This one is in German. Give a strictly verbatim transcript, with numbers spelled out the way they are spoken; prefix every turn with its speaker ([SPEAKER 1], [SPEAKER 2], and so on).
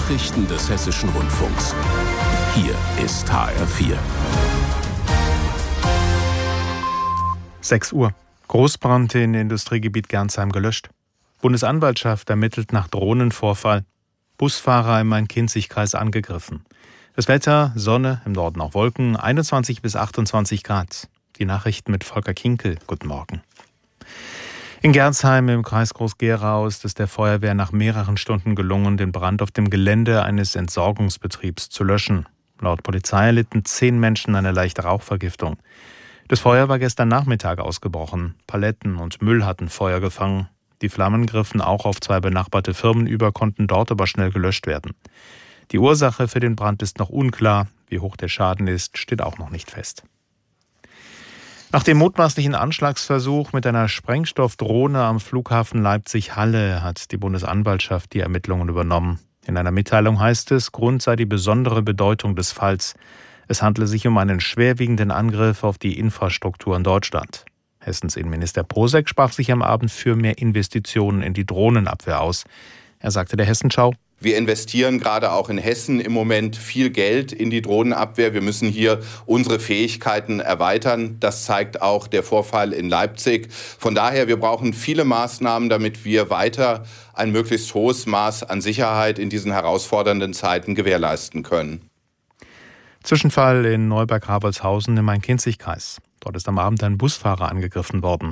[SPEAKER 1] Nachrichten des Hessischen Rundfunks. Hier ist H R vier.
[SPEAKER 2] sechs Uhr. Großbrand in Industriegebiet Gernsheim gelöscht. Bundesanwaltschaft ermittelt nach Drohnenvorfall. Busfahrer im Main-Kinzig-Kreis angegriffen. Das Wetter, Sonne, im Norden auch Wolken, einundzwanzig bis achtundzwanzig Grad. Die Nachrichten mit Volker Kinkel. Guten Morgen. In Gernsheim im Kreis Groß-Gerau ist es der Feuerwehr nach mehreren Stunden gelungen, den Brand auf dem Gelände eines Entsorgungsbetriebs zu löschen. Laut Polizei erlitten zehn Menschen eine leichte Rauchvergiftung. Das Feuer war gestern Nachmittag ausgebrochen. Paletten und Müll hatten Feuer gefangen. Die Flammen griffen auch auf zwei benachbarte Firmen über, konnten dort aber schnell gelöscht werden. Die Ursache für den Brand ist noch unklar. Wie hoch der Schaden ist, steht auch noch nicht fest. Nach dem mutmaßlichen Anschlagsversuch mit einer Sprengstoffdrohne am Flughafen Leipzig-Halle hat die Bundesanwaltschaft die Ermittlungen übernommen. In einer Mitteilung heißt es, Grund sei die besondere Bedeutung des Falls. Es handle sich um einen schwerwiegenden Angriff auf die Infrastruktur in Deutschland. Hessens Innenminister Posek sprach sich am Abend für mehr Investitionen in die Drohnenabwehr aus. Er sagte der Hessenschau:
[SPEAKER 3] Wir investieren gerade auch in Hessen im Moment viel Geld in die Drohnenabwehr. Wir müssen hier unsere Fähigkeiten erweitern. Das zeigt auch der Vorfall in Leipzig. Von daher, wir brauchen viele Maßnahmen, damit wir weiter ein möglichst hohes Maß an Sicherheit in diesen herausfordernden Zeiten gewährleisten können.
[SPEAKER 2] Zwischenfall in Neuberg-Rabolzhausen im Main-Kinzig-Kreis. Dort ist am Abend ein Busfahrer angegriffen worden.